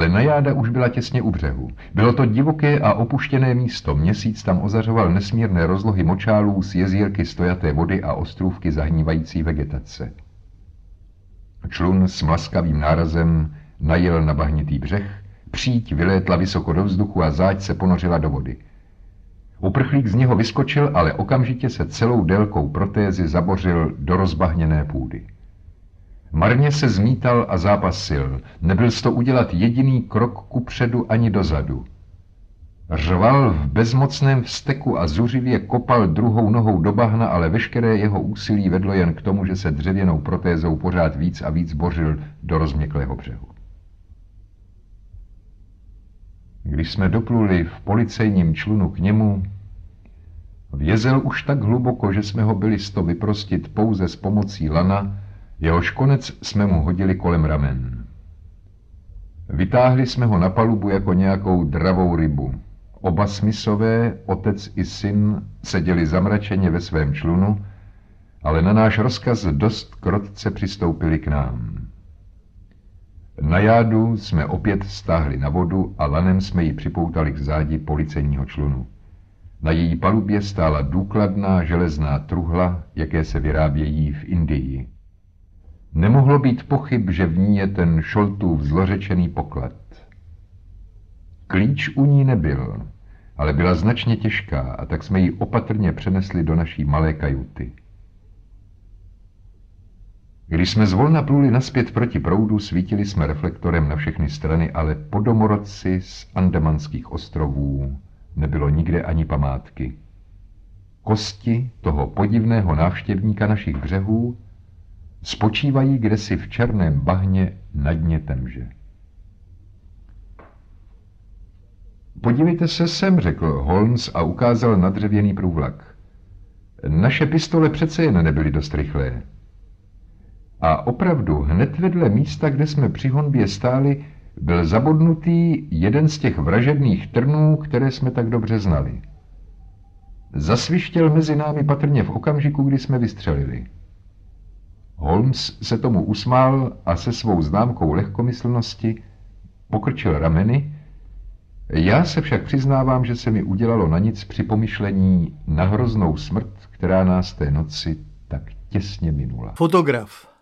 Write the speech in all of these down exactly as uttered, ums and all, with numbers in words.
najáda už byla těsně u břehu. Bylo to divoké a opuštěné místo, měsíc tam ozařoval nesmírné rozlohy močálů s jezírky stojaté vody a ostrůvky zahnívající vegetace. Člun s mlaskavým nárazem najel na bahnitý břeh, příď vylétla vysoko do vzduchu a záď se ponořila do vody. Uprchlík z něho vyskočil, ale okamžitě se celou délkou protézy zabořil do rozbahněné půdy. Marně se zmítal a zápasil, nebyl s to udělat jediný krok kupředu ani dozadu. Řval v bezmocném vzteku a zuřivě kopal druhou nohou do bahna, ale veškeré jeho úsilí vedlo jen k tomu, že se dřevěnou protézou pořád víc a víc bořil do rozměklého břehu. Když jsme dopluli v policejním člunu k němu, vězel už tak hluboko, že jsme ho byli sto vyprostit pouze s pomocí lana, jehož konec jsme mu hodili kolem ramen. Vytáhli jsme ho na palubu jako nějakou dravou rybu. Oba Smithové, otec i syn, seděli zamračeně ve svém člunu, ale na náš rozkaz dost krotce přistoupili k nám. Na jádu jsme opět stáhli na vodu a lanem jsme ji připoutali k zádi policejního člunu. Na její palubě stála důkladná železná truhla, jaké se vyrábějí v Indii. Nemohlo být pochyb, že v ní je ten Šoltův zlořečený poklad. Klíč u ní nebyl, ale byla značně těžká a tak jsme ji opatrně přenesli do naší malé kajuty. Když jsme zvolna pluli naspět proti proudu, svítili jsme reflektorem na všechny strany, ale po domorodci z Andamanských ostrovů nebylo nikde ani památky. Kosti toho podivného návštěvníka našich břehů spočívají kdesi v černém bahně na dně Temže. Podívejte se sem, řekl Holmes a ukázal na dřevěný průvlak. Naše pistole přece jen nebyly dost rychlé. A opravdu hned vedle místa, kde jsme při honbě stáli, byl zabodnutý jeden z těch vražedných trnů, které jsme tak dobře znali. Zasvištěl mezi námi patrně v okamžiku, kdy jsme vystřelili. Holmes se tomu usmál a se svou známkou lehkomyslnosti pokrčil rameny. Já se však přiznávám, že se mi udělalo na nic při pomyšlení na hroznou smrt, která nás té noci tak těsně minula. Fotograf.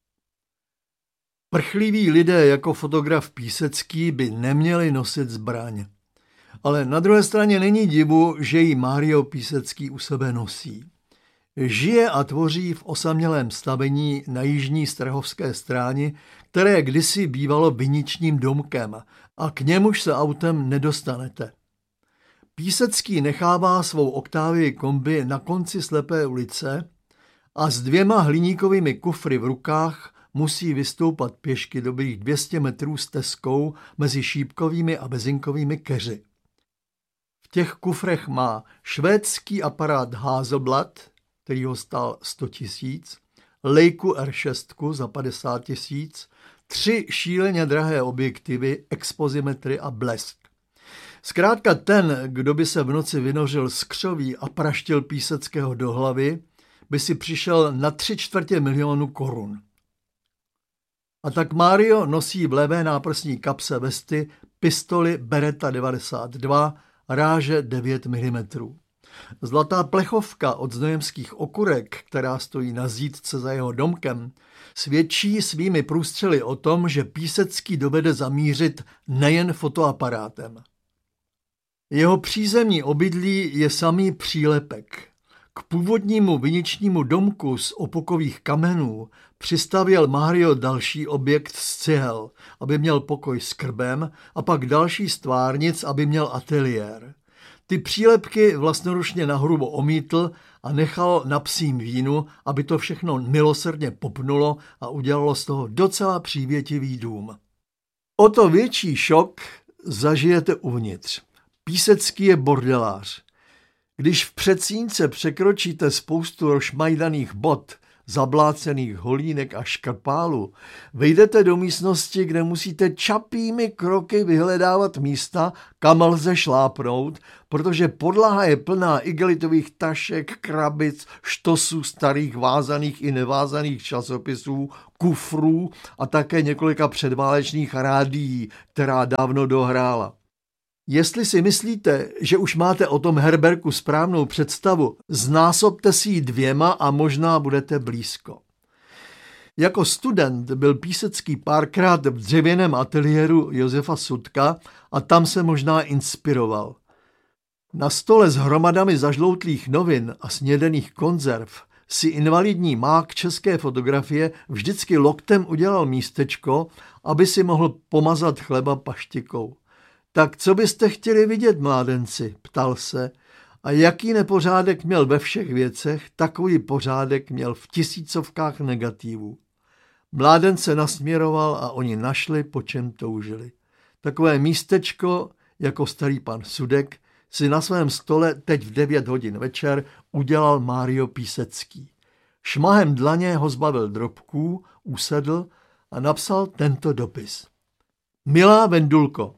Prchliví lidé jako fotograf Písecký by neměli nosit zbraň. Ale na druhé straně není divu, že ji Mário Písecký u sebe nosí. Žije a tvoří v osamělém stavení na jižní strahovské stráni, které kdysi bývalo viničním domkem a k němuž se autem nedostanete. Písecký nechává svou Octavii kombi na konci slepé ulice a s dvěma hliníkovými kufry v rukách musí vystoupat pěšky dobrých dvě stě metrů stezkou mezi šípkovými a bezinkovými keři. V těch kufrech má švédský aparát Hasselblad, který ho stál sto tisíc, Leicu R šest za padesát tisíc, tři šíleně drahé objektivy, expozimetry a blesk. Zkrátka ten, kdo by se v noci vynořil z křoví a praštil Píseckého do hlavy, by si přišel na tři čtvrtě milionu korun. A tak Mário nosí v levé náprsní kapse vesty pistoli Beretta devadesát dva ráže devět milimetrů. Zlatá plechovka od znojemských okurek, která stojí na zítce za jeho domkem, svědčí svými průstřely o tom, že Písecký dovede zamířit nejen fotoaparátem. Jeho přízemní obydlí je samý přílepek. K původnímu viničnímu domku z opokových kamenů přistavěl Mário další objekt z cihel, aby měl pokoj s krbem, a pak další z tvárnic, aby měl ateliér. Ty přílepky vlastnoručně nahrubo omítl a nechal na psím vínu, aby to všechno milosrdně popnulo a udělalo z toho docela přívětivý dům. O to větší šok zažijete uvnitř. Písecký je bordelář. Když v předsínce překročíte spoustu rozšmajdaných bod, zablácených holínek a škrpálů, vejdete do místnosti, kde musíte čapými kroky vyhledávat místa, kam lze šlápnout, protože podlaha je plná igelitových tašek, krabic, štosů, starých vázaných i nevázaných časopisů, kufrů a také několika předválečných rádií, která dávno dohrála. Jestli si myslíte, že už máte o tom Herberku správnou představu, znásobte si ji dvěma a možná budete blízko. Jako student byl Písecký párkrát v dřevěném ateliéru Josefa Sudka a tam se možná inspiroval. Na stole s hromadami zažloutlých novin a snědených konzerv si invalidní mák české fotografie vždycky loktem udělal místečko, aby si mohl pomazat chleba paštikou. Tak co byste chtěli vidět, mládenci, ptal se, a jaký nepořádek měl ve všech věcech, takový pořádek měl v tisícovkách negativů. Mládence nasměroval a oni našli, po čem toužili. Takové místečko, jako starý pan Sudek, si na svém stole teď v devět hodin večer udělal Mário Písecký. Šmahem dlaně ho zbavil drobků, usedl a napsal tento dopis. Milá Vendulko,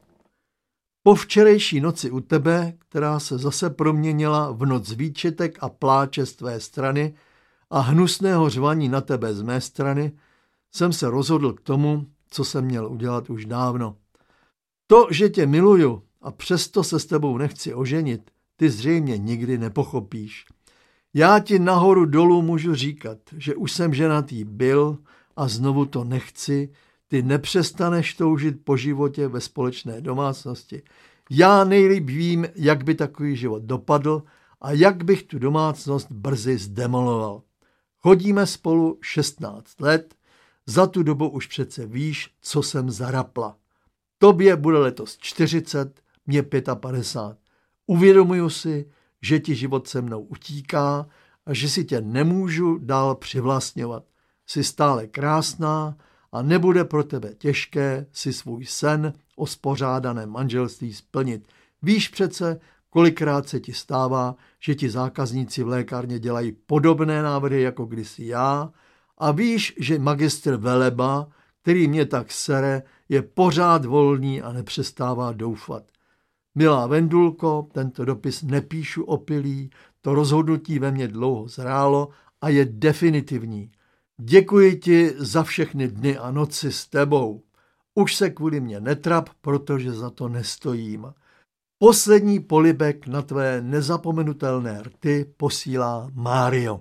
po včerejší noci u tebe, která se zase proměnila v noc výčitek a pláče z tvé strany a hnusného řvaní na tebe z mé strany, jsem se rozhodl k tomu, co jsem měl udělat už dávno. To, že tě miluju a přesto se s tebou nechci oženit, ty zřejmě nikdy nepochopíš. Já ti nahoru dolů můžu říkat, že už jsem ženatý byl a znovu to nechci. Ty nepřestaneš toužit po životě ve společné domácnosti. Já nejlíp vím, jak by takový život dopadl a jak bych tu domácnost brzy zdemoloval. Chodíme spolu šestnáct let, za tu dobu už přece víš, co jsem zarapla. Tobě bude letos čtyřicet, mě padesát pět. Uvědomuju si, že ti život se mnou utíká a že si tě nemůžu dál přivlastňovat. Jsi stále krásná a nebude pro tebe těžké si svůj sen o spořádaném manželství splnit. Víš přece, kolikrát se ti stává, že ti zákazníci v lékárně dělají podobné návrhy jako kdysi já a víš, že magistr Veleba, který mě tak sere, je pořád volný a nepřestává doufat. Milá Vendulko, tento dopis nepíšu opilý, to rozhodnutí ve mně dlouho zrálo a je definitivní. Děkuji ti za všechny dny a noci s tebou. Už se kvůli mě netrap, protože za to nestojím. Poslední polibek na tvé nezapomenutelné rty posílá Mário.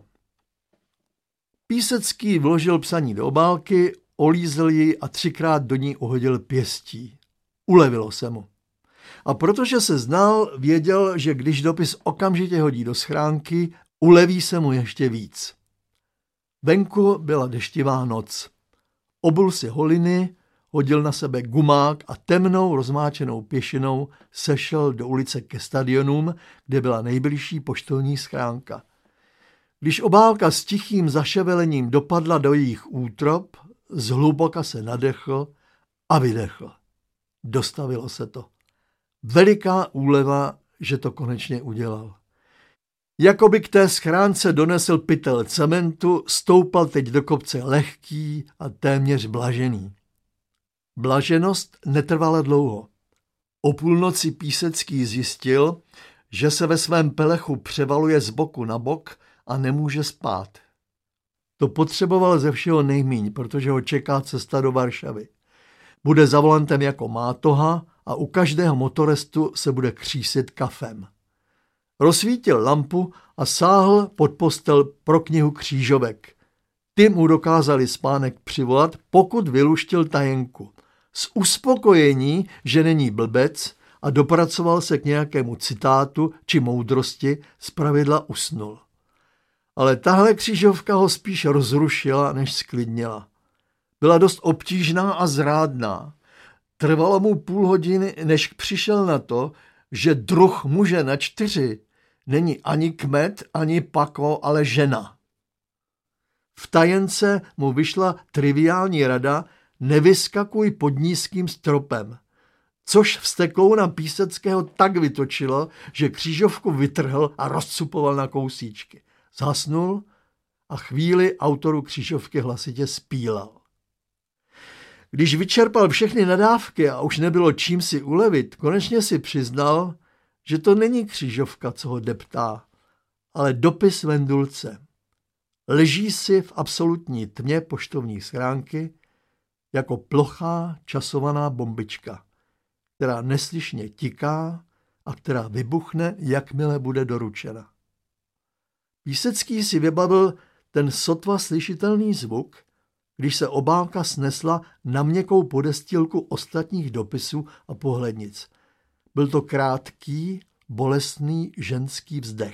Písecký vložil psaní do obálky, olízl ji a třikrát do ní uhodil pěstí. Ulevilo se mu. A protože se znal, věděl, že když dopis okamžitě hodí do schránky, uleví se mu ještě víc. Venku byla deštivá noc. Obul si holiny, hodil na sebe gumák a temnou rozmáčenou pěšinou sešel do ulice ke stadionům, kde byla nejbližší poštovní schránka. Když obálka s tichým zaševelením dopadla do jejich útrop, zhluboka se nadechl a vydechl. Dostavilo se to. Veliká úleva, že to konečně udělal. Jakoby k té schránce donesl pytel cementu, stoupal teď do kopce lehký a téměř blažený. Blaženost netrvala dlouho. O půlnoci Písecký zjistil, že se ve svém pelechu převaluje z boku na bok a nemůže spát. To potřeboval ze všeho nejmíň, protože ho čeká cesta do Varšavy. Bude za volantem jako mátoha a u každého motorestu se bude křísit kafem. Rozsvítil lampu a sáhl pod postel pro knihu křížovek. Ty mu dokázali spánek přivolat, pokud vyluštil tajenku. Z uspokojení, že není blbec a dopracoval se k nějakému citátu či moudrosti, zpravidla usnul. Ale tahle křížovka ho spíš rozrušila, než sklidnila. Byla dost obtížná a zrádná. Trvalo mu půl hodiny, než přišel na to, že druh muže na čtyři není ani kmet, ani pako, ale žena. V tajence mu vyšla triviální rada: nevyskakuj pod nízkým stropem, což vzteklouna Píseckého tak vytočilo, že křížovku vytrhl a rozcupoval na kousíčky. Zhasnul a chvíli autoru křížovky hlasitě spílal. Když vyčerpal všechny nadávky a už nebylo čím si ulevit, konečně si přiznal, že to není křížovka, co ho deptá, ale dopis Vendulce. Leží si v absolutní tmě poštovní schránky jako plochá časovaná bombička, která neslyšně tiká a která vybuchne, jakmile bude doručena. Písecký si vybavil ten sotva slyšitelný zvuk, když se obálka snesla na měkkou podestýlku ostatních dopisů a pohlednic. Byl to krátký, bolestný ženský vzdech.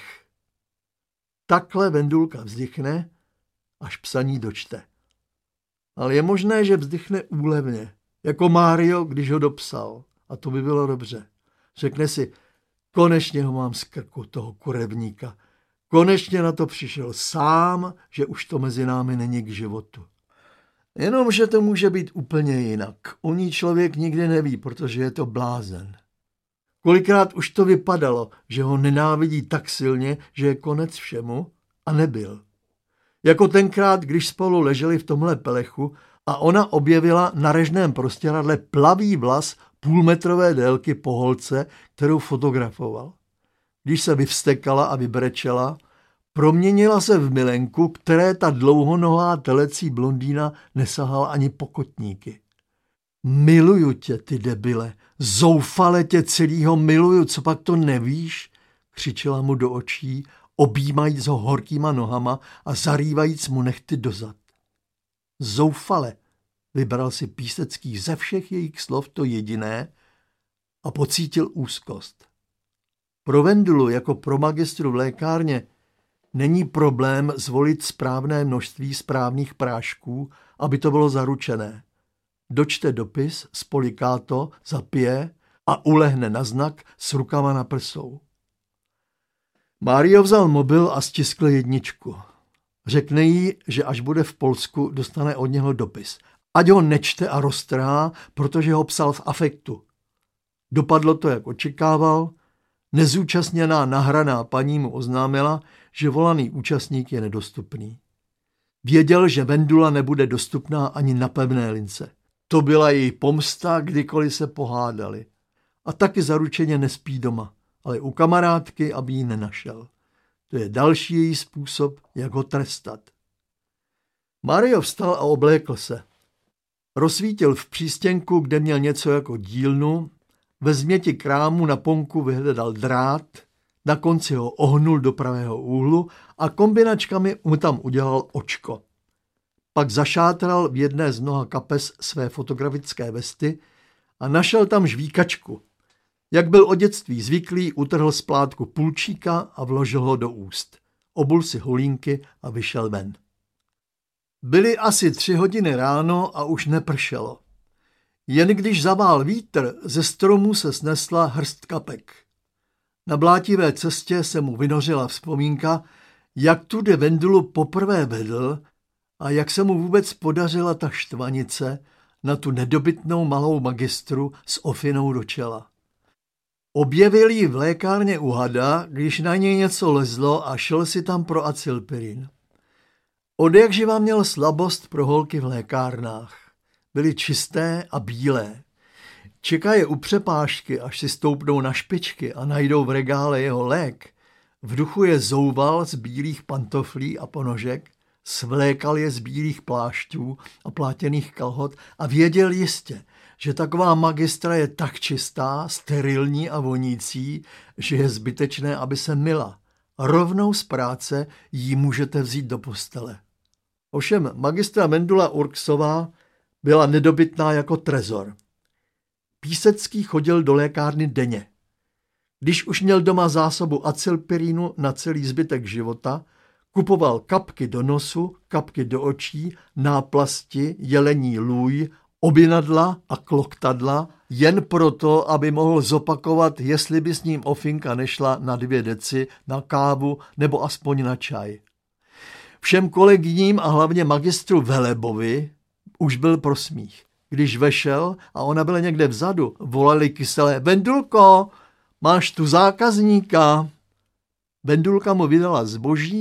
Takhle Vendulka vzdychne, až psaní dočte. Ale je možné, že vzdychne úlevně, jako Mário, když ho dopsal. A to by bylo dobře. Řekne si, konečně ho mám z krku, toho kurevníka. Konečně na to přišel sám, že už to mezi námi není k životu. Jenomže to může být úplně jinak. O ní člověk nikdy neví, protože je to blázen. Kolikrát už to vypadalo, že ho nenávidí tak silně, že je konec všemu, a nebyl. Jako tenkrát, když spolu leželi v tomhle pelechu a ona objevila na režném prostěradle plavý vlas půlmetrové délky po holce, kterou fotografoval. Když se vyvstekala a vybrečela, proměnila se v milenku, které ta dlouhonohá telecí blondýna nesahala ani po kotníky. Miluju tě, ty debile, zoufale tě celýho miluju, co pak to nevíš? Křičela mu do očí, objímajíc ho horkýma nohama a zarývajíc mu nehty dozad. Zoufale, vybral si Písecký ze všech jejich slov to jediné a pocítil úzkost. Pro Vendulu jako pro magistru v lékárně není problém zvolit správné množství správných prášků, aby to bylo zaručené. Dočte dopis, spoliká to, zapije a ulehne na znak s rukama na prsou. Mário vzal mobil a stiskl jedničku. Řekne jí, že až bude v Polsku, dostane od něho dopis. Ať ho nečte a roztrhá, protože ho psal v afektu. Dopadlo to, jak očekával. Nezúčastněná nahraná paní mu oznámila, že volaný účastník je nedostupný. Věděl, že Vendula nebude dostupná ani na pevné lince. To byla její pomsta, kdykoliv se pohádali. A taky zaručeně nespí doma, ale u kamarádky, aby ji nenašel. To je další její způsob, jak ho trestat. Mário vstal a oblékl se. Rozsvítil v přístěnku, kde měl něco jako dílnu, ve změti krámu na ponku vyhledal drát, na konci ho ohnul do pravého úhlu a kombinačkami mu tam udělal očko. Pak zašátral v jedné z mnoha kapes své fotografické vesty a našel tam žvíkačku. Jak byl od dětství zvyklý, utrhl z plátku pulčíka a vložil ho do úst. Obul si holínky a vyšel ven. Byly asi tři hodiny ráno a už nepršelo. Jen když zavál vítr, ze stromů se snesla hrst kapek. Na blátivé cestě se mu vynořila vzpomínka, jak tudy Vendulu poprvé vedl a jak se mu vůbec podařila ta štvanice na tu nedobytnou malou magistru s ofinou do čela. Objevil ji v lékárně u hada, když na něj něco lezlo a šel si tam pro acylpirin. Odjakživa měl slabost pro holky v lékárnách. Byly čisté a bílé. Čeká je u přepážky, až si stoupnou na špičky a najdou v regále jeho lék. V duchu je zouval z bílých pantoflí a ponožek, svlékal je z bílých plášťů a plátěných kalhot a věděl jistě, že taková magistra je tak čistá, sterilní a vonící, že je zbytečné, aby se myla. Rovnou z práce jí můžete vzít do postele. Ovšem magistra Vendula Urksová byla nedobytná jako trezor. Písecký chodil do lékárny denně. Když už měl doma zásobu acylpirínu na celý zbytek života, kupoval kapky do nosu, kapky do očí, náplasti, jelení lůj, obinadla a kloktadla, jen proto, aby mohl zopakovat, jestli by s ním ofinka nešla na dvě deci, na kávu nebo aspoň na čaj. Všem kolegyním a hlavně magistru Velebovi už byl prosmích. Když vešel a ona byla někde vzadu, volali kyselé: Vendulko, máš tu zákazníka? Vendulka mu vydala zboží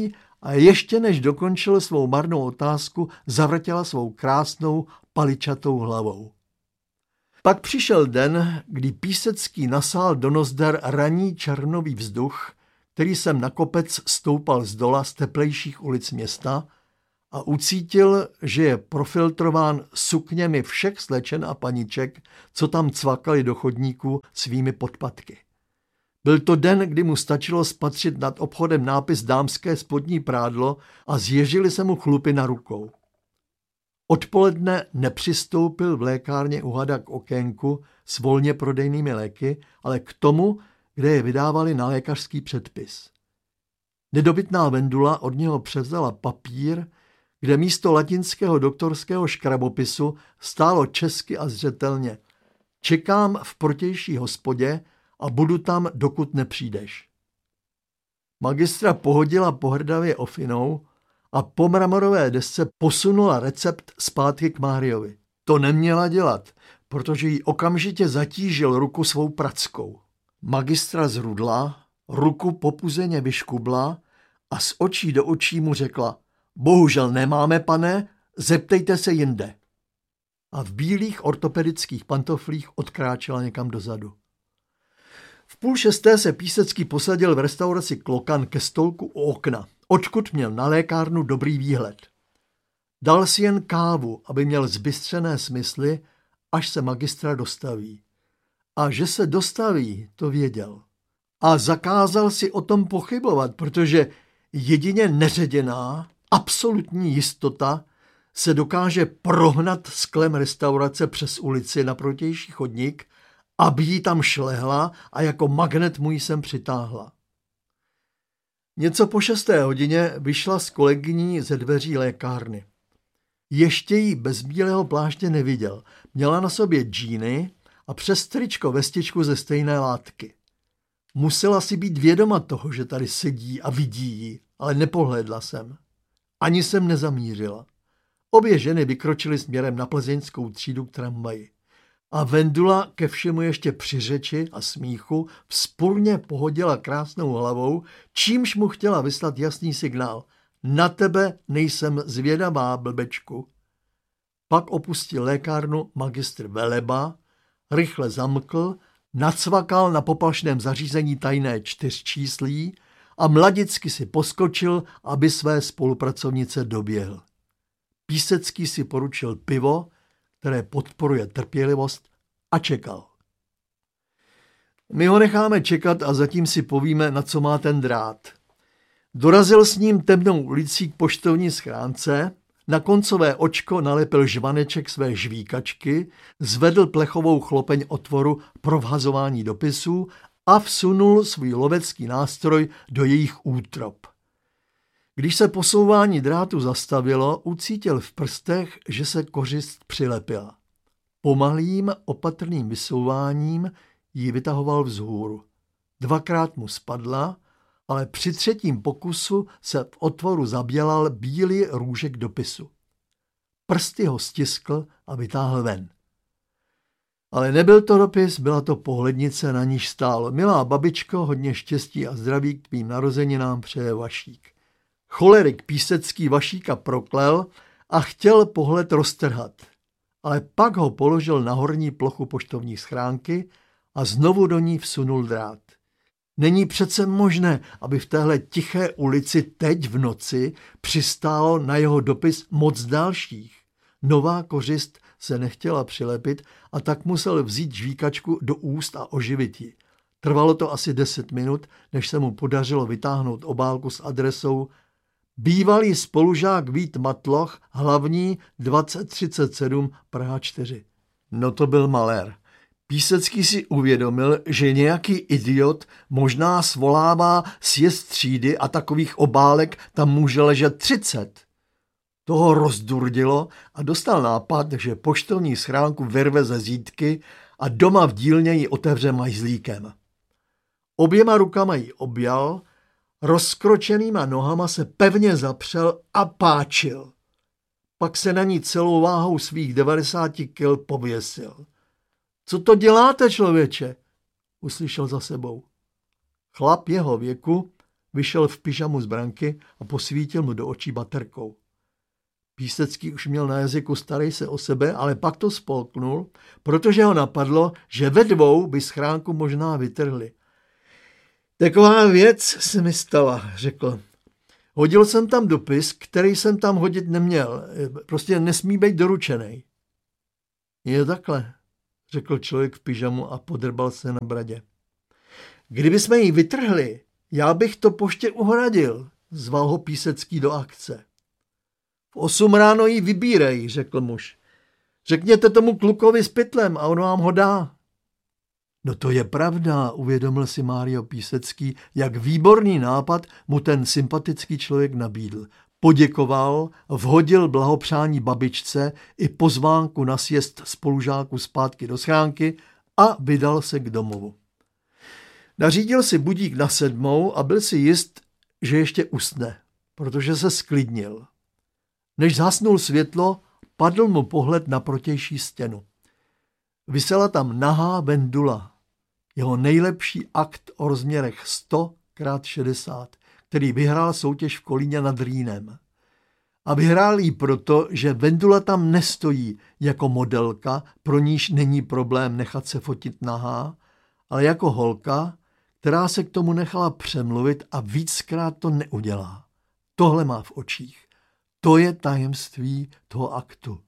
a ještě než dokončil svou marnou otázku, zavrtěla svou krásnou paličatou hlavou. Pak přišel den, kdy Písecký nasál do nozder raní červnový vzduch, který sem na kopec stoupal z dola z teplejších ulic města a ucítil, že je profiltrován sukněmi všech slečen a paniček, co tam cvakali do chodníku svými podpatky. Byl to den, kdy mu stačilo spatřit nad obchodem nápis dámské spodní prádlo a zježily se mu chlupy na rukou. Odpoledne nepřistoupil v lékárně u hada k okénku s volně prodejnými léky, ale k tomu, kde je vydávali na lékařský předpis. Nedobytná Vendula od něho převzala papír, kde místo latinského doktorského škrabopisu stálo česky a zřetelně: čekám v protější hospodě a budu tam, dokud nepřijdeš. Magistra pohodila pohrdavě ofinou a po mramorové desce posunula recept zpátky k Máriovi. To neměla dělat, protože jí okamžitě zatížil ruku svou prackou. Magistra zrudla, ruku popuzeně vyškubla a z očí do očí mu řekla: bohužel nemáme, pane, zeptejte se jinde. A v bílých ortopedických pantoflích odkráčela někam dozadu. V půl šesté se Písecký posadil v restauraci Klokan ke stolku u okna, odkud měl na lékárnu dobrý výhled. Dal si jen kávu, aby měl zbystřené smysly, až se magistra dostaví. A že se dostaví, to věděl. A zakázal si o tom pochybovat, protože jedině neředěná, absolutní jistota se dokáže prohnat sklem restaurace přes ulici na protější chodník, aby jí tam šlehla a jako magnet mu ji sem přitáhla. Něco po šesté hodině vyšla s kolegyní ze dveří lékárny. Ještě jí bez bílého pláště neviděl. Měla na sobě džíny a přes tričko vestičku ze stejné látky. Musela si být vědoma toho, že tady sedí a vidí ji, ale nepohlédla jsem. Ani jsem nezamířila. Obě ženy vykročily směrem na plzeňskou třídu k tramvaji. A Vendula ke všemu ještě při řeči a smíchu vzpurně pohodila krásnou hlavou, čímž mu chtěla vyslat jasný signál: na tebe nejsem zvědavá, blbečku. Pak opustil lékárnu magistr Veleba, rychle zamkl, nacvakal na poplašném zařízení tajné čtyřčíslí a mladicky si poskočil, aby své spolupracovnice doběhl. Písecký si poručil pivo, které podporuje trpělivost, a čekal. My ho necháme čekat a zatím si povíme, na co má ten drát. Dorazil s ním temnou ulicí k poštovní schránce, na koncové očko nalepil žvaneček své žvíkačky, zvedl plechovou chlopeň otvoru pro vhazování dopisů a vsunul svůj lovecký nástroj do jejich útrop. Když se posouvání drátu zastavilo, ucítil v prstech, že se kořist přilepila. Pomalým, opatrným vysouváním ji vytahoval vzhůru. Dvakrát mu spadla, ale při třetím pokusu se v otvoru zabělal bílý růžek dopisu. Prsty ho stiskl a vytáhl ven. Ale nebyl to dopis, byla to pohlednice, na níž stálo: milá babičko, hodně štěstí a zdraví k tvým narozeninám přeje Vašík. Cholerik Písecký Vašíka proklel a chtěl pohled roztrhat, ale pak ho položil na horní plochu poštovní schránky a znovu do ní vsunul drát. Není přece možné, aby v téhle tiché ulici teď v noci přistálo na jeho dopis moc dalších. Nová kořist se nechtěla přilepit a tak musel vzít žvíkačku do úst a oživit ji. Trvalo to asi deset minut, než se mu podařilo vytáhnout obálku s adresou bývalý spolužák Vít Matloch, hlavní dvacet třicet sedm Praha čtyři. No to byl malér. Písecký si uvědomil, že nějaký idiot možná svolává sjezd třídy a takových obálek tam může ležet třicet. Toho rozdurdilo a dostal nápad, že poštovní schránku vyrve ze zítky a doma v dílně ji otevře majzlíkem. Oběma rukama ji objal, rozkročenýma nohama se pevně zapřel a páčil. Pak se na ní celou váhou svých devadesáti kil pověsil. Co to děláte, člověče? Uslyšel za sebou. Chlap jeho věku, vyšel v pyžamu z branky a posvítil mu do očí baterkou. Písecký už měl na jazyku starej se o sebe, ale pak to spolknul, protože ho napadlo, že ve dvou by schránku možná vytrhli. Taková věc se mi stala, řekl. Hodil jsem tam dopis, který jsem tam hodit neměl. Prostě nesmí být doručený. Je takhle, řekl člověk v pyžamu a podrbal se na bradě. Kdyby jsme ji vytrhli, já bych to poště uhradil, zval ho Písecký do akce. V osm ráno ji vybírej, řekl muž. Řekněte tomu klukovi s pytlem a on vám ho dá. No to je pravda, uvědomil si Mário Písecký, jak výborný nápad mu ten sympatický člověk nabídl. Poděkoval, vhodil blahopřání babičce i pozvánku na sjezd spolužáků zpátky do schránky a vydal se k domovu. Nařídil si budík na sedmou a byl si jist, že ještě usne, protože se sklidnil. Než zhasnul světlo, padl mu pohled na protější stěnu. Visela tam nahá Vendula, jeho nejlepší akt o rozměrech sto krát šedesát, který vyhrál soutěž v Kolíně nad Rýnem. A vyhrál ji proto, že Vendula tam nestojí jako modelka, pro níž není problém nechat se fotit nahá, ale jako holka, která se k tomu nechala přemluvit a víckrát to neudělá. Tohle má v očích. To je tajemství toho aktu.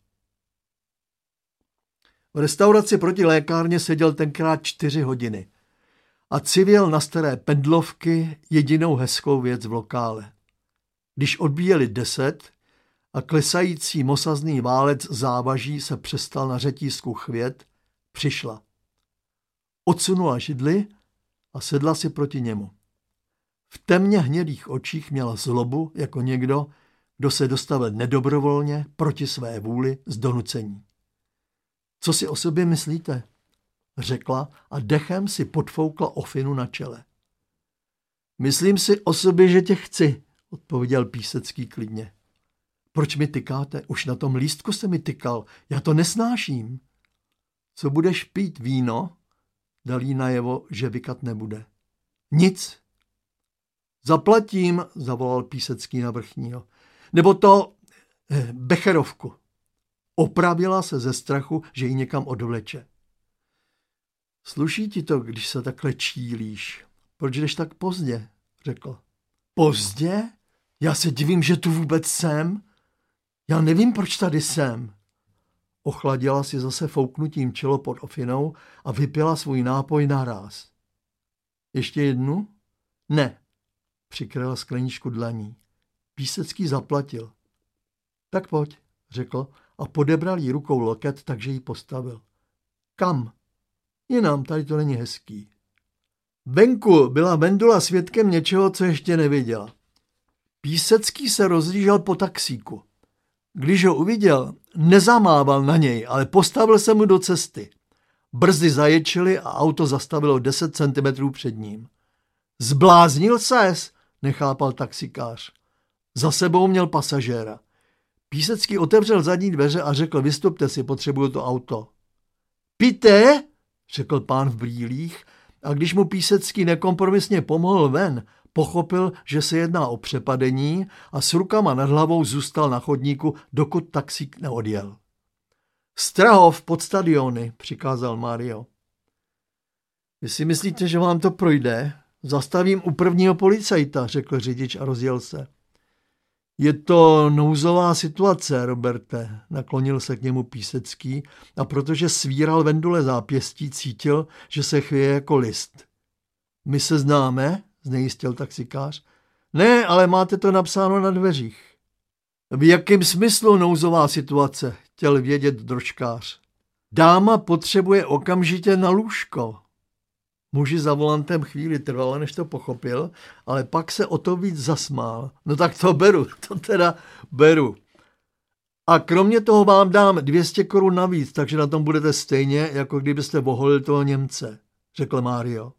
V restauraci proti lékárně seděl tenkrát čtyři hodiny a civěl na staré pendlovky jedinou hezkou věc v lokále. Když odbíjeli deset a klesající mosazný válec závaží se přestal na řetízku chvět, přišla. Odsunula židli a sedla si proti němu. V temně hnědých očích měla zlobu jako někdo, kdo se dostavil nedobrovolně proti své vůli z donucení. Co si o sobě myslíte? Řekla a dechem si podfoukla ofinu na čele. Myslím si o sobě, že tě chci, odpověděl Písecký klidně. Proč mi tykáte? Už na tom lístku se mi tykal. Já to nesnáším. Co budeš pít, víno? Dal jí najevo, že vykat nebude. Nic. Zaplatím, zavolal Písecký na vrchního. Nebo to eh, becherovku. Opravila se ze strachu, že ji někam odvleče. Sluší ti to, když se takhle čílíš. Proč jdeš tak pozdě? Řekl. Pozdě? Já se divím, že tu vůbec jsem. Já nevím, proč tady jsem. Ochladila si zase fouknutím čelo pod ofinou a vypila svůj nápoj naráz. Ještě jednu? Ne. Přikryla skleničku dlaní. Písecký zaplatil. Tak pojď, řekl a podebral jí rukou loket, takže ji postavil. Kam? Jinam, tady to není hezký. Venku byla Vendula svědkem něčeho, co ještě neviděla. Písecký se rozlížel po taxíku. Když ho uviděl, nezamával na něj, ale postavil se mu do cesty. Brzdy zaječily a auto zastavilo deset centimetrů před ním. Zbláznil ses, nechápal taxikář. Za sebou měl pasažéra. Písecký otevřel zadní dveře a řekl, vystupte si, potřebuju to auto. Píte, řekl pán v brýlích a když mu Písecký nekompromisně pomohl ven, pochopil, že se jedná o přepadení a s rukama nad hlavou zůstal na chodníku, dokud taxík neodjel. Strahov pod stadiony, přikázal Mário. Vy si myslíte, že vám to projde? Zastavím u prvního policajta, řekl řidič a rozjel se. Je to nouzová situace, Roberte, naklonil se k němu Písecký a protože svíral Vendule zápěstí, cítil, že se chvěje jako list. My se známe? Znejistil taxikář. Ne, ale máte to napsáno na dveřích. V jakém smyslu nouzová situace? Chtěl vědět drožkář. Dáma potřebuje okamžitě na lůžko. Muži za volantem chvíli trvalo, než to pochopil, ale pak se o to víc zasmál. No tak to beru, to teda beru. A kromě toho vám dám dvě stě korun navíc, takže na tom budete stejně, jako kdybyste oholili toho Němce, řekl Mário.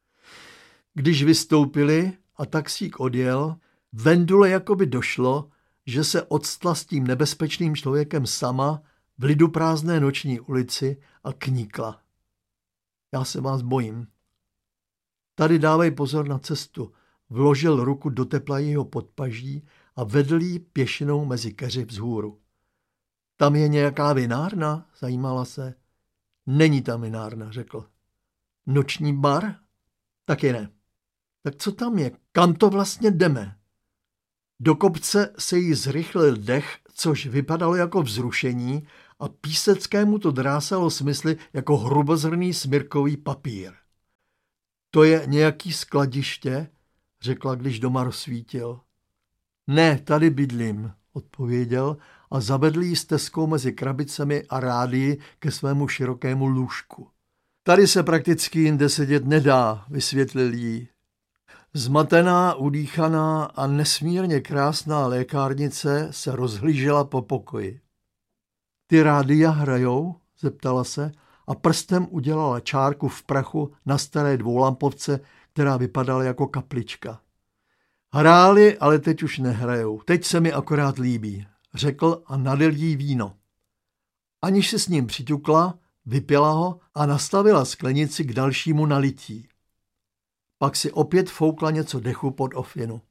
Když vystoupili a taxík odjel, Vendule jakoby došlo, že se odstla s tím nebezpečným člověkem sama v lidu prázdné noční ulici a kníkla. Já se vás bojím. Tady dávej pozor na cestu. vložil ruku do tepla jeho podpaží a vedl jí pěšinou mezi keři vzhůru. Tam je nějaká vinárna, zajímala se. Není tam vinárna, řekl. Noční bar? Taky ne. Tak co tam je? Kam to vlastně jdeme? Do kopce se jí zrychlil dech, což vypadalo jako vzrušení a Píseckému to drásalo smysly jako hrubozrný smyrkový papír. To je nějaký skladiště, řekla, když doma rozsvítil. Ne, tady bydlím, odpověděl a zavedl jí stezkou mezi krabicemi a rádii ke svému širokému lůžku. Tady se prakticky jinde sedět nedá, vysvětlil jí. Zmatená, udýchaná a nesmírně krásná lékárnice se rozhlížela po pokoji. Ty rádia hrajou? Zeptala se a prstem udělala čárku v prachu na staré dvoulampovce, která vypadala jako kaplička. Hráli, ale teď už nehrajou. Teď se mi akorát líbí, řekl a nalil jí víno. Aniž si s ním přiťukla, vypila ho a nastavila sklenici k dalšímu nalití. Pak si opět foukla něco dechu pod ofinu.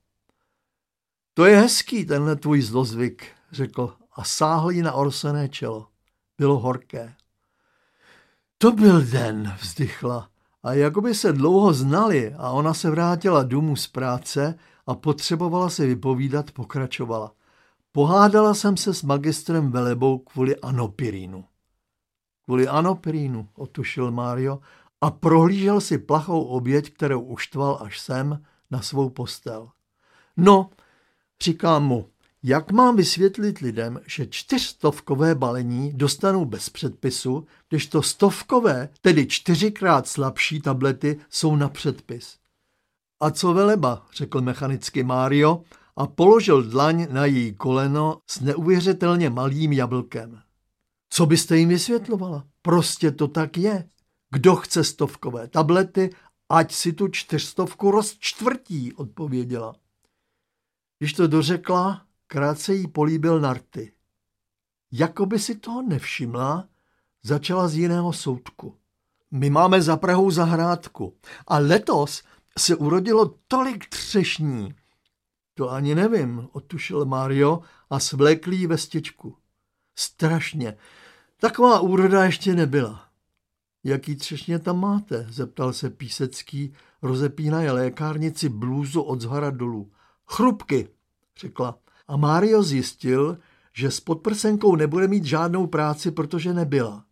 To je hezký, tenhle tvůj zlozvyk, řekl a sáhl jí na orsené čelo. Bylo horké. To byl den, vzdychla, a jakoby se dlouho znali a ona se vrátila domů z práce a potřebovala se vypovídat, pokračovala. Pohádala jsem se s magistrem Velebou kvůli anopirínu. Kvůli anopirínu, otušil Mário a prohlížel si plachou oběť, kterou uštval až sem na svou postel. No, říkám mu, jak mám vysvětlit lidem, že čtyřstovkové balení dostanou bez předpisu, když to stovkové, tedy čtyřikrát slabší tablety jsou na předpis. A co Veleba, řekl mechanicky Mário a položil dlaň na její koleno s neuvěřitelně malým jablkem. Co byste jim vysvětlovala? Prostě to tak je. Kdo chce stovkové tablety, ať si tu čtyřstovku rozčtvrtí, odpověděla. Když to dořekla, krátce jí políbil na rty. Jakoby si toho nevšimla, začala z jiného soudku. My máme za Prahou zahrádku a letos se urodilo tolik třešní. To ani nevím, odtušil Mário a svlékl jí vestičku. Strašně. Taková úroda ještě nebyla. Jaký třešně tam máte? Zeptal se Písecký, rozepínaje lékárnici blůzu od zhora dolů. Chrupky, řekla. A Mário zjistil, že s podprsenkou nebude mít žádnou práci, protože nebyla.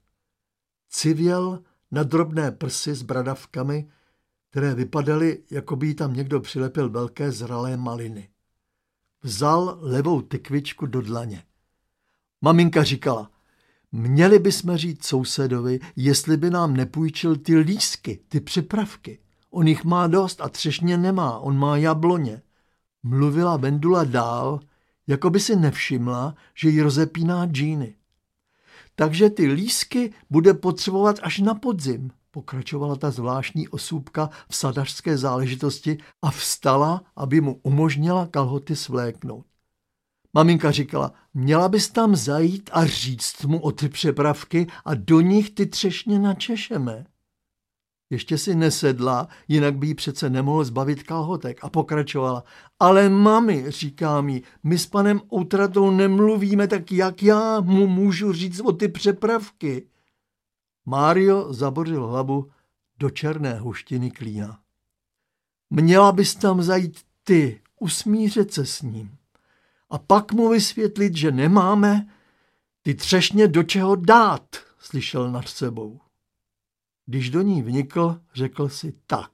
Civěl na drobné prsy s bradavkami, které vypadaly, jako by jí tam někdo přilepil velké zralé maliny. Vzal levou tykvičku do dlaně. Maminka říkala, měli bychom říct sousedovi, jestli by nám nepůjčil ty lísky, ty připravky. On jich má dost a třešně nemá, on má jabloně. Mluvila Vendula dál, jako by si nevšimla, že jí rozepíná džíny. Takže ty lísky bude potřebovat až na podzim, pokračovala ta zvláštní osůbka v sadařské záležitosti a vstala, aby mu umožnila kalhoty svléknout. Maminka říkala, měla bys tam zajít a říct mu o ty přepravky a do nich ty třešně načešeme. Ještě si nesedla, jinak by jí přece nemohl zbavit kalhotek a pokračovala. Ale mami, říká mi, my s panem Outratou nemluvíme, tak jak já mu můžu říct o ty přepravky? Mário zabořil hlavu do černé huštiny klína. Měla bys tam zajít ty, usmířit se s ním. A pak mu vysvětlit, že nemáme ty třešně do čeho dát, slyšel nad sebou. Když do ní vnikl, řekl si tak.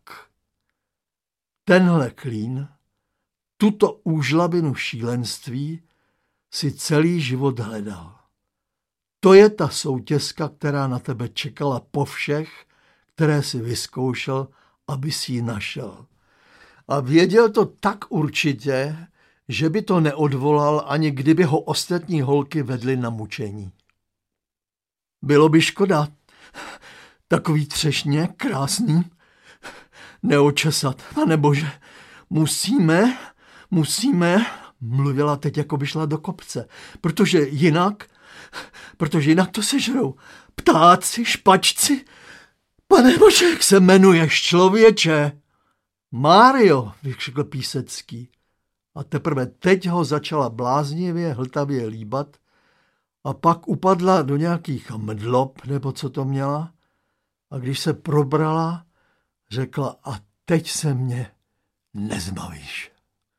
Tenhle klín, tuto úžlabinu šílenství si celý život hledal. To je ta soutězka, která na tebe čekala po všech, které si vyzkoušel, aby si ji našel. A věděl to tak určitě, že by to neodvolal, ani kdyby ho ostatní holky vedly na mučení. Bylo by škoda. Takový třešně, krásný, neočesat, panebože, musíme, musíme, mluvila teď, jako by šla do kopce, protože jinak, protože jinak to sežrou ptáci, špačci, panebože, jak se jmenuješ, člověče? Mário, vykřikl Písecký. A teprve teď ho začala bláznivě, hltavě líbat a pak upadla do nějakých mdlob, nebo co to měla. A když se probrala, řekla, a teď se mě nezbavíš.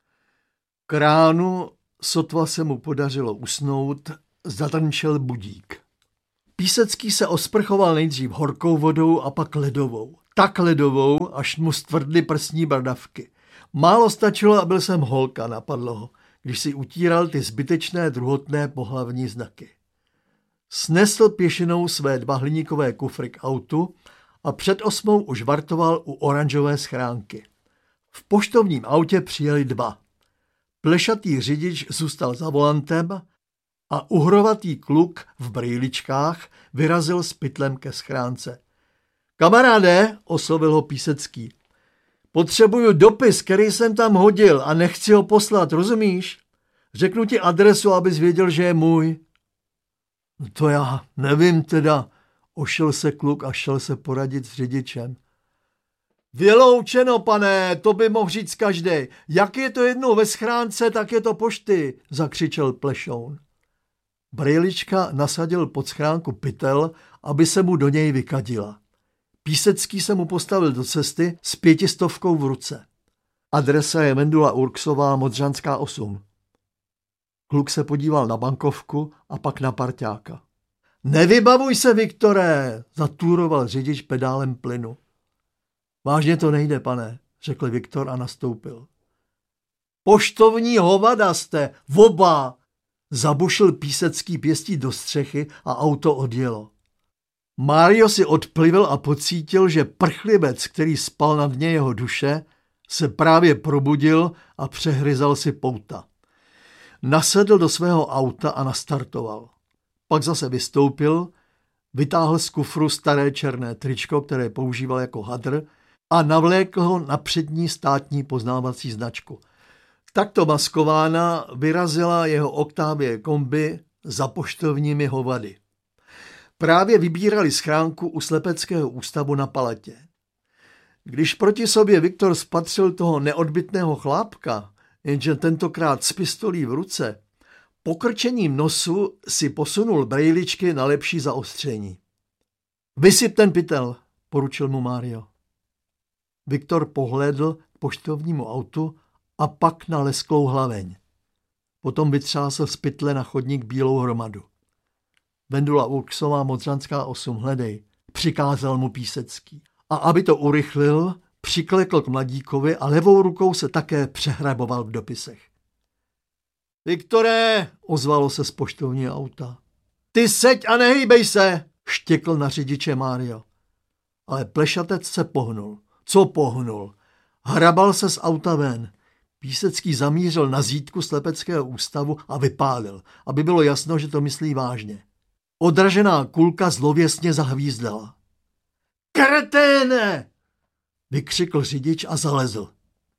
K ránu, sotva se mu podařilo usnout, zatrnčel budík. Písecký se osprchoval nejdřív horkou vodou a pak ledovou. Tak ledovou, až mu stvrdly prsní bradavky. Málo stačilo a byl jsem holka, napadlo ho, když si utíral ty zbytečné druhotné pohlavní znaky. Snesl pěšinou své dva hliníkové kufry k autu a před osmou už vartoval u oranžové schránky. V poštovním autě přijeli dva. Plešatý řidič zůstal za volantem a uhrovatý kluk v brýličkách vyrazil s pytlem ke schránce. Kamaráde, oslovil ho Písecký, potřebuju dopis, který jsem tam hodil a nechci ho poslat, rozumíš? Řeknu ti adresu, abys věděl, že je můj. No to já nevím teda, ošel se kluk a šel se poradit s řidičem. Vyloučeno, pane, to by mohl říct každej. Jak je to jednou ve schránce, tak je to pošty, zakřičel Plešoun. Brejlička nasadil pod schránku pytel, aby se mu do něj vykadila. Písecký se mu postavil do cesty s pětistovkou v ruce. Adresa je Vendula Urksová, Modřanská osm. Kluk se podíval na bankovku a pak na parťáka. Nevybavuj se, Viktore, zatůroval řidič pedálem plynu. Vážně to nejde, pane, řekl Viktor a nastoupil. Poštovní hovada jste, oba, zabušil Písecký pěstí do střechy a auto odjelo. Mário si odplivil a pocítil, že prchlivec, který spal na dně jeho duše, se právě probudil a přehryzal si pouta. Nasedl do svého auta a nastartoval. Pak zase vystoupil, vytáhl z kufru staré černé tričko, které používal jako hadr, a navlékl ho na přední státní poznávací značku. Takto maskována vyrazila jeho Octavie kombi za poštovními hovady. Právě vybírali schránku u slepeckého ústavu na Paletě. Když proti sobě Viktor spatřil toho neodbytného chlápka, jenže tentokrát s pistolí v ruce, pokrčením nosu si posunul brejličky na lepší zaostření. Vysyp ten pytel, poručil mu Mário. Viktor pohlédl k poštovnímu autu a pak na lesklou hlaveň. Potom vytřásl z pytle na chodník bílou hromadu. Vendula Urksová, Modřanská osm, hledej, přikázal mu Písecký. A aby to urychlil, přiklekl k mladíkovi a levou rukou se také přehraboval v dopisech. Viktore, ozvalo se z poštovního auta. Ty seď a nehýbej se, štěkl na řidiče Mário. Ale plešatec se pohnul. Co pohnul? Hrabal se z auta ven. Písecký zamířil na zítku slepeckého ústavu a vypálil, aby bylo jasno, že to myslí vážně. Odražená kulka zlověsně zahvízdala. Kreténe! Vykřikl řidič a zalezl.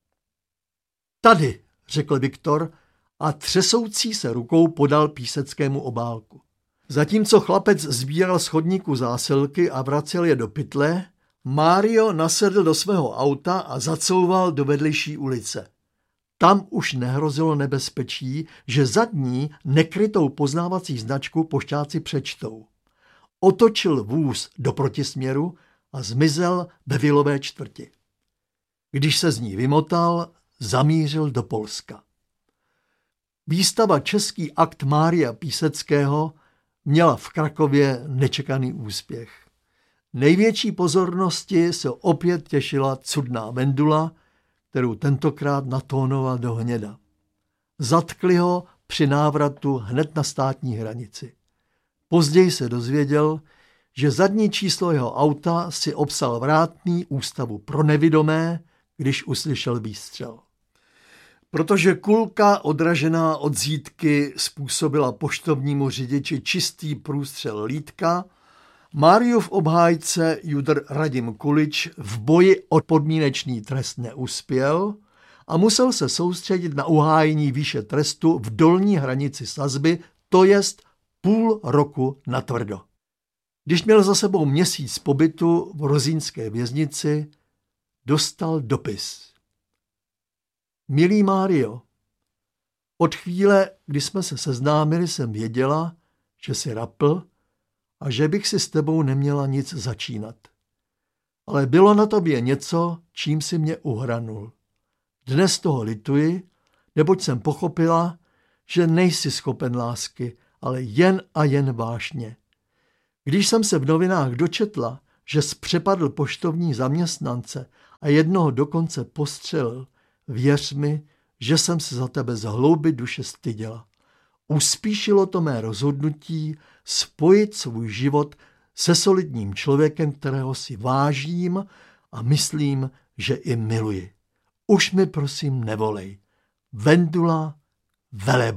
Tady, řekl Viktor a třesoucí se rukou podal Píseckému obálku. Zatímco chlapec sbíral z chodníku zásilky a vracel je do pytle, Mário nasedl do svého auta a zacouval do vedlejší ulice. Tam už nehrozilo nebezpečí, že zadní nekrytou poznávací značku pošťáci přečtou. Otočil vůz do protisměru a zmizel ve vilové čtvrti. Když se z ní vymotal, zamířil do Polska. Výstava Český akt Mária Píseckého měla v Krakově nečekaný úspěch. Největší pozornosti se opět těšila cudná Vendula, kterou tentokrát natónoval do hněda. Zatkli ho při návratu hned na státní hranici. Později se dozvěděl, že zadní číslo jeho auta si obsal vrátný ústavu pro nevidomé, když uslyšel výstřel. Protože kulka odražená od zítky způsobila poštovnímu řidiči čistý průstřel lítka, Máriův obhájce judr Radim Kulič v boji o podmínečný trest neuspěl a musel se soustředit na uhájení výše trestu v dolní hranici sazby, to jest půl roku natvrdo. Když měl za sebou měsíc pobytu v rozínské věznici, dostal dopis. Milý Mário, od chvíle, kdy jsme se seznámili, jsem věděla, že jsi rapl a že bych si s tebou neměla nic začínat. Ale bylo na tobě něco, čím si mě uhranul. Dnes toho lituji, neboť jsem pochopila, že nejsi schopen lásky, ale jen a jen vášně. Když jsem se v novinách dočetla, že jsi přepadl poštovní zaměstnance a jednoho dokonce postřelil, věř mi, že jsem se za tebe z hloubi duše styděla. Uspíšilo to mé rozhodnutí spojit svůj život se solidním člověkem, kterého si vážím a myslím, že i miluji. Už mi prosím nevolej. Vendula Velebová.